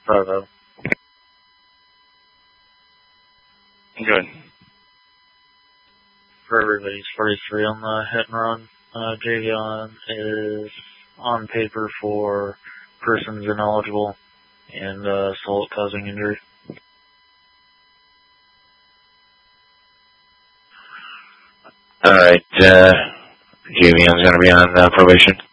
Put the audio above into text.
Bravo. Good. For everybody's 43 on the hit and run. Javion is on paper for persons ineligible and assault causing injury. Alright, Javion's going to be on probation.